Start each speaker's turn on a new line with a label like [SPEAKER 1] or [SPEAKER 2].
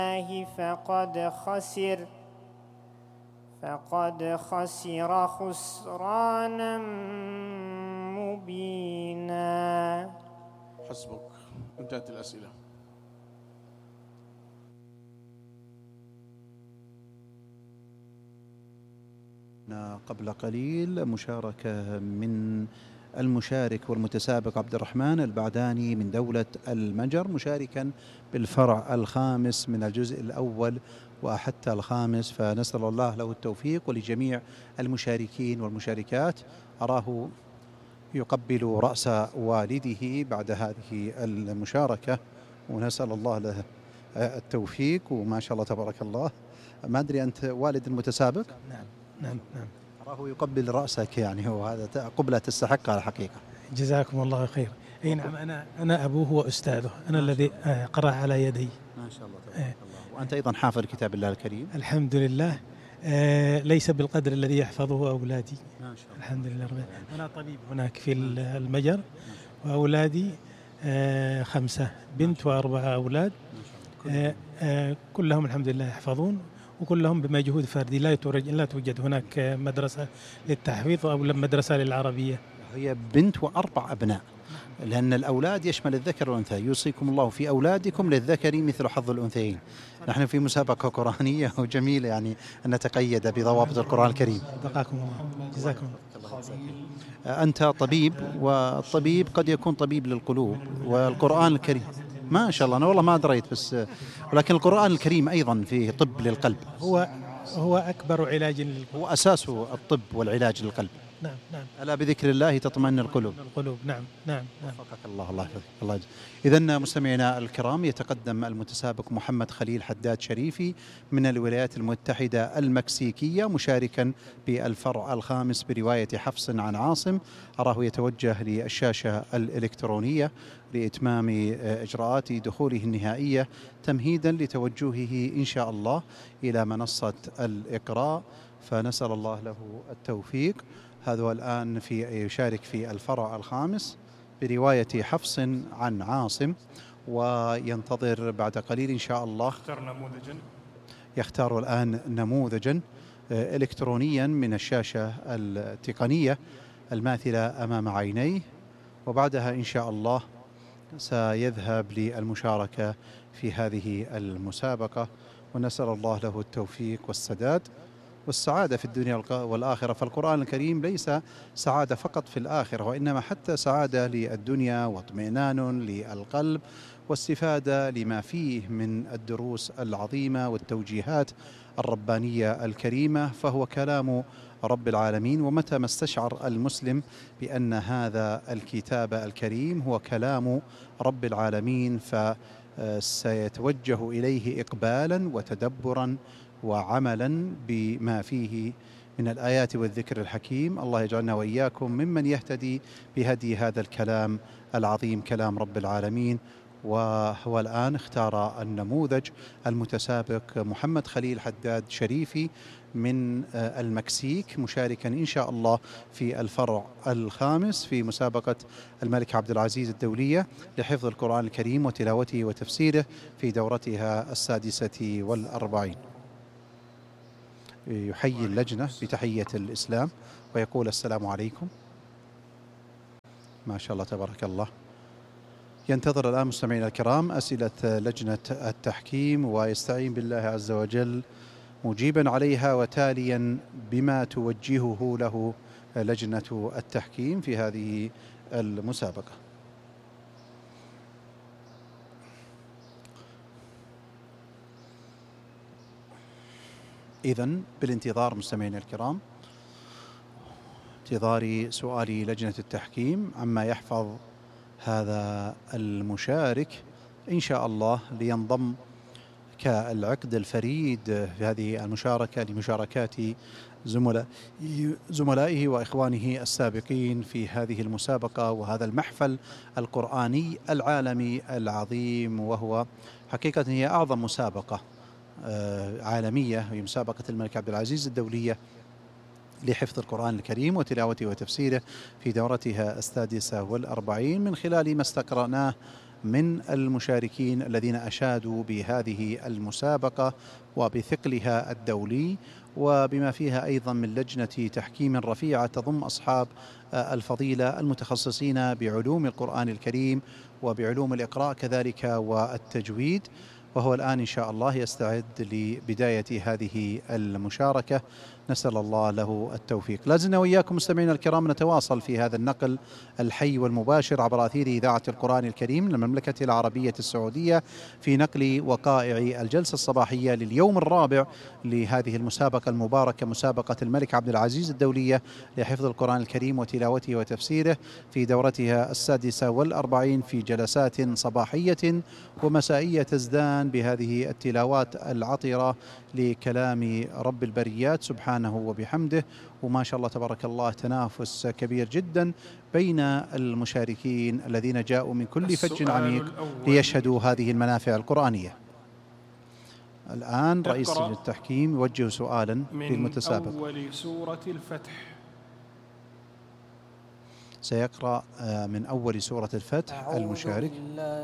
[SPEAKER 1] فقد خسر خسرانا مبينا.
[SPEAKER 2] حسبك، انتهت الأسئلة.
[SPEAKER 3] قبل قليل مشاركة من المشارك والمتسابق عبد الرحمن البعداني من دولة المجر، مشاركا بالفرع الخامس من الجزء الأول وحتى الخامس، فنسأل الله له التوفيق ولجميع المشاركين والمشاركات. أراه يقبل رأس والده بعد هذه المشاركة، ونسأل الله له التوفيق، وما شاء الله تبارك الله. ما أدري أنت والد المتسابق؟
[SPEAKER 4] نعم.
[SPEAKER 3] أراه يقبل رأسك، يعني هو هذا قبلة تستحق على الحقيقة.
[SPEAKER 4] جزاكم الله خير. أي نعم، أنا أبوه وأستاذه، أنا الذي قرأ على يدي.
[SPEAKER 3] ما شاء الله تبارك الله. وأنت أيضا حافظ كتاب الله الكريم؟
[SPEAKER 4] الحمد لله. ليس بالقدر الذي يحفظه أولادي.
[SPEAKER 3] ما شاء الله.
[SPEAKER 4] الحمد لله. أنا طبيب هناك في المجر، وأولادي 5 بنت و4 أولاد. كلهم الحمد لله يحفظون، وكلهم بمجهود فردي. لا توجد هناك مدرسة للتحفيظ أو مدرسة للعربية.
[SPEAKER 3] هي بنت و4 أبناء، لأن الأولاد يشمل الذكر والأنثى. يوصيكم الله في أولادكم للذكر مثل حظ الأنثيين. نحن في مسابقة قرآنية وجميلة، يعني أن نتقيد بضوابط القرآن الكريم.
[SPEAKER 4] بقاكم الله، جزاكم الله.
[SPEAKER 3] أنت طبيب، والطبيب قد يكون طبيب للقلوب، والقرآن الكريم ما شاء الله، أنا والله ما دريت، بس ولكن القرآن الكريم أيضا فيه طب للقلب.
[SPEAKER 4] هو أكبر علاج للقلب،
[SPEAKER 3] هو أساس الطب والعلاج للقلب.
[SPEAKER 4] نعم.
[SPEAKER 3] ألا بذكر الله تطمئن القلوب.
[SPEAKER 4] نعم.
[SPEAKER 3] وفقك الله يحفظك الله. إذن مستمعينا الكرام، يتقدم المتسابق محمد خليل حداد شريفي من الولايات المتحدة المكسيكية، مشاركا بالفرع الخامس برواية حفص عن عاصم. أراه يتوجه للشاشة الإلكترونية لإتمام إجراءات دخوله النهائية، تمهيدا لتوجهه إن شاء الله إلى منصة الإقراء، فنسأل الله له التوفيق. هذا الآن يشارك في الفرع الخامس برواية حفص عن عاصم، وينتظر بعد قليل إن شاء الله. يختار الآن نموذجا إلكترونيا من الشاشة التقنية الماثلة أمام عينيه، وبعدها إن شاء الله سيذهب للمشاركة في هذه المسابقة، ونسأل الله له التوفيق والسداد والسعادة في الدنيا والآخرة. فالقرآن الكريم ليس سعادة فقط في الآخرة، وإنما حتى سعادة للدنيا واطمئنان للقلب واستفادة لما فيه من الدروس العظيمة والتوجيهات الربانية الكريمة. فهو كلام رب العالمين، ومتى ما استشعر المسلم بأن هذا الكتاب الكريم هو كلام رب العالمين فسيتوجه إليه إقبالا وتدبرا وعملا بما فيه من الآيات والذكر الحكيم. الله يجعلنا وإياكم ممن يهتدي بهدي هذا الكلام العظيم، كلام رب العالمين. وهو الآن اختار النموذج المتسابق محمد خليل حداد شريفي من المكسيك، مشاركا إن شاء الله في الفرع الخامس في مسابقة الملك عبد العزيز الدولية لحفظ القرآن الكريم وتلاوته وتفسيره في دورتها 46. يحيي اللجنة بتحية الإسلام ويقول السلام عليكم. ما شاء الله تبارك الله. ينتظر الآن مستمعينا الكرام أسئلة لجنة التحكيم، ويستعين بالله عز وجل مجيبا عليها وتاليا بما توجهه له لجنة التحكيم في هذه المسابقة. إذن بالانتظار مستمعينا الكرام، انتظار سؤال لجنة التحكيم عما يحفظ هذا المشارك إن شاء الله لينضم كالعقد الفريد في هذه المشاركة لمشاركات زملائه وإخوانه السابقين في هذه المسابقة وهذا المحفل القرآني العالمي العظيم. وهو حقيقة هي أعظم مسابقة عالمية، هي مسابقة الملك عبد العزيز الدولية لحفظ القرآن الكريم وتلاوته وتفسيره في دورتها 46 من خلال ما استقرأناه من المشاركين الذين أشادوا بهذه المسابقة وبثقلها الدولي، وبما فيها أيضا من لجنة تحكيم رفيعة تضم أصحاب الفضيلة المتخصصين بعلوم القرآن الكريم وبعلوم الإقراء كذلك والتجويد. وهو الآن إن شاء الله يستعد لبداية هذه المشاركة، نسأل الله له التوفيق. لازلنا وإياكم مستمعينا الكرام نتواصل في هذا النقل الحي والمباشر عبر أثير إذاعة القرآن الكريم للمملكة العربية السعودية في نقل وقائع الجلسة الصباحية لليوم الرابع لهذه المسابقة المباركة، مسابقة الملك عبد العزيز الدولية لحفظ القرآن الكريم وتلاوته وتفسيره، في دورتها 46 في جلسات صباحية ومسائية تزدان بهذه التلاوات العطرة لكلام رب البريات سبحانه وبحمده. وما شاء الله تبارك الله تنافس كبير جدا بين المشاركين الذين جاءوا من كل فج عميق ليشهدوا هذه المنافع القرآنية. الآن رئيس لجنة التحكيم يوجه سؤالا للمتسابق.
[SPEAKER 5] من أول سورة الفتح.
[SPEAKER 3] سيقرأ من أول سورة الفتح المشارك.